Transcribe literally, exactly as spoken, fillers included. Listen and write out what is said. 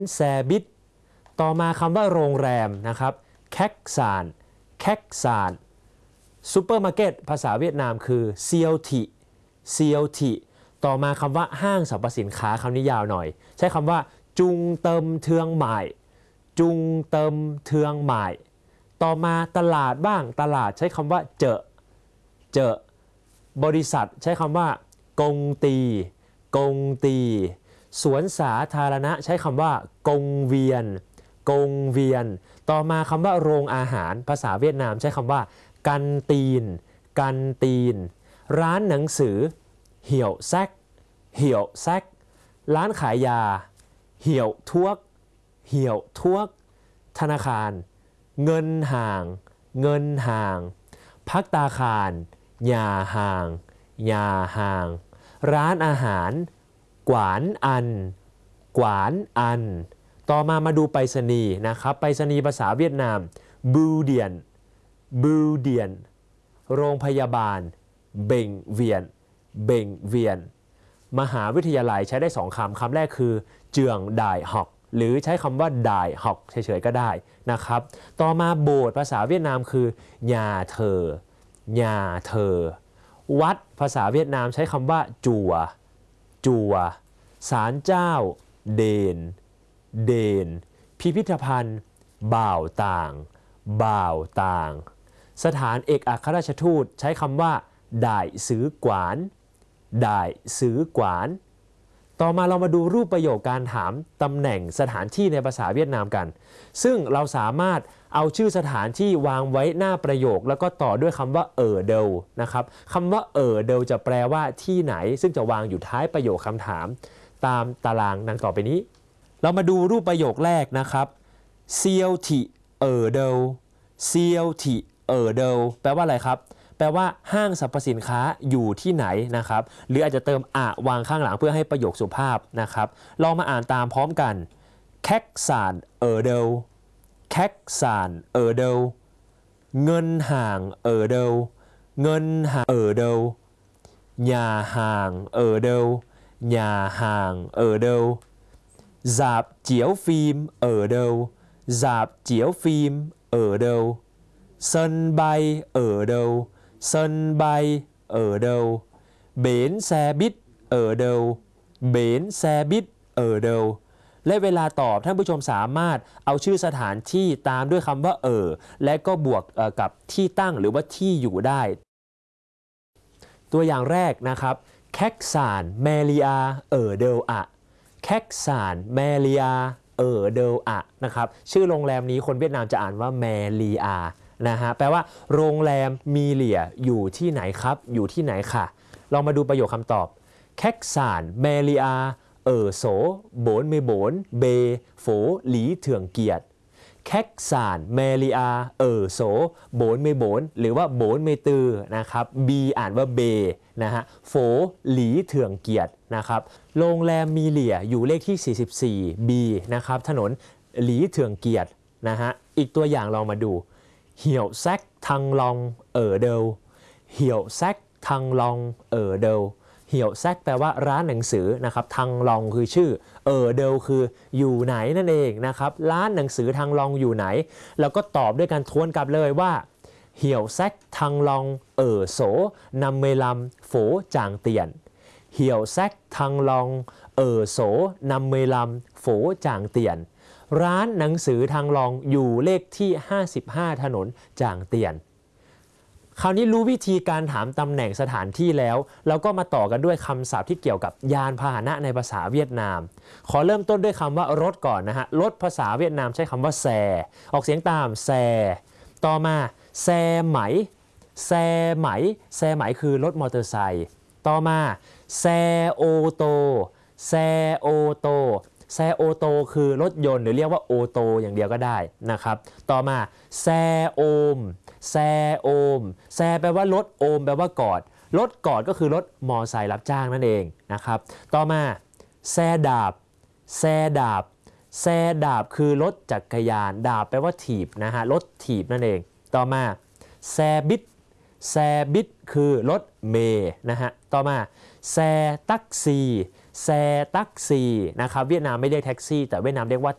แซบิดต่อมาคำว่าโรงแรมนะครับแคกซานแคกซานซูเปอร์มาร์เก็ตภาษาเวียดนามคือเซียวทิเซียวทิต่อมาคำว่าห้างสรรพสินค้าคำนี้ยาวหน่อยใช้คำว่าจุงเติมเทืองหม่ายจุงเติมเทืองหม่ายต่อมาตลาดบ้างตลาดใช้คำว่าเจอเจอบริษัทใช้คำว่ากงตีกงตีสวนสาธารณะใช้คำว่ากงเวียนกงเวียนต่อมาคำว่าโรงอาหารภาษาเวียดนามใช้คำว่ากันตีนกันตีนร้านหนังสือเหี่ยวแซกเหี่ยวแซกร้านขายยาเหี่ยวทวกเหี่ยวทวกธนาคารเงินห่างเงินห่างพักตาคารยาห่างยาห่างร้านอาหารกวานอันกวานอันต่อมามาดูไปรษณีย์นะครับไปรษณีย์ภาษาเวียดนามบูเดียนบูเดียนโรงพยาบาลเบ่งเวียนเบ่งเวียนมหาวิทยาลัยใช้ได้สองคำคำแรกคือเจืองด่ายหอกหรือใช้คำว่าด่ายหอกเฉยๆก็ได้นะครับต่อมาโบสถ์ภาษาเวียดนามคือญาเธอญาเธอวัดภาษาเวียดนามใช้คำว่าจัวจัวศาลเจ้าเดนเดนพิพิธภัณฑ์บ่าวต่างบ่าวต่างสถานเอกอัครราชทูตใช้คำว่าด่ายซื้อกวานด่ายซื้อกวานต่อมาเรามาดูรูปประโยคการถามตำแหน่งสถานที่ในภาษาเวียดนามกันซึ่งเราสามารถเอาชื่อสถานที่วางไว้หน้าประโยคแล้วก็ต่อด้วยคำว่าเออเดลนะครับคำว่าเออเดลจะแปลว่าที่ไหนซึ่งจะวางอยู่ท้ายประโยคคำถามตามตารางดังต่อไปนี้เรามาดูรูปประโยคแรกนะครับเซียวทิเออเดลเซียวทิเออเดลแปลว่าอะไรครับแปลว่าห้างสรรพสินค้าอยู่ที่ไหนนะครับหรืออาจจะเติมอะวางข้างหลังเพื่อให้ประโยคสุภาพนะครับลองมาอ่านตามพร้อมกันแคกซานเออเดลแคกซานเออเดลเงินห่างเออเดลเงินห่างเออเดลยาห่างเออเดลยาห่างเออเดลdạp chiếu phim ở đâu dạp chiếu phim ở đâu sân bay ở đâu sân bay ở đâu bến xe buýt ở đâu bến xe buýt ở đâu และเวลาตอบท่านผู้ชมสามารถเอาชื่อสถานที่ตามด้วยคำว่าเออและก็บวกกับที่ตั้งหรือว่าที่อยู่ได้ตัวอย่างแรกนะครับแคกซานแมริอาเออเดลอะแคกซานแมริอาเออเดลอะนะครับชื่อโรงแรมนี้คนเวียดนามจะอ่านว่าแมริอานะฮะแปลว่าโรงแรมมีเหลี่ยอยู่ที่ไหนครับอยู่ที่ไหนค่ะลองมาดูประโยคคำตอบแคกซานแมริอาเออโสโบนเมโบนเบโฝหลีเถื่องเกียรติแคกซานแมริอาเออโสโบนเมโบนหรือว่าโบนเมตือนะครับบีอ่านว่าเบนะฮะโฝหลีเถื่องเกียรตินะครับโรงแรมมีเหลี่ยอยู่เลขที่สี่สิบสี่ B นะครับถนนหลีเถื่องเกียรตินะฮะอีกตัวอย่างลองมาดูเหี่ยวแซกทังลองเออเดลเหี่ยวแซกทังลองเออเดลเหี่ยวแซกแปลว่าร้านหนังสือนะครับทังลองคือชื่อเออเดลคืออยู่ไหนนั่นเองนะครับร้านหนังสือทังลองอยู่ไหนแล้วก็ตอบด้วยการทวนกลับเลยว่าเหี่ยวแซกทังลองเออโสนำเมลำโฝจางเตียนเหี่ยวแซกทังลองเออโสนำเมลำโฝจางเตียนร้านหนังสือทางลองอยู่เลขที่ห้าสิบห้าถนนจางเตียนคราวนี้รู้วิธีการถามตำแหน่งสถานที่แล้วเราก็มาต่อกันด้วยคำศัพท์ที่เกี่ยวกับยานพาหนะในภาษาเวียดนามขอเริ่มต้นด้วยคำว่ารถก่อนนะฮะรถภาษาเวียดนามใช้คำว่าแซออกเสียงตามแซต่อมาแซไหมแซไหมแซไหมคือรถมอเตอร์ไซค์ต่อมาแซโอโตแซโอโตแซโอโตคือรถยนต์หรือเรียกว่าโอโตอย่างเดียวก็ได้นะครับต่อมาแซโอมแซโอมแซแปลว่ารถโอมแปลว่ากอดรถกอดก็คือรถมอไซค์รับจ้างนั่นเองนะครับต่อมาแซดาบแซดาบแซดาบคือรถจักรยานดาบแปลว่าถีบนะฮะรถถีบนั่นเองต่อมาแซบิดแซบิดคือรถเมย์นะฮะต่อมาแซตักซีแซตักซีนะครับเวียดนามไม่เรียกแท็กซี่แต่เวียดนามเรียกว่า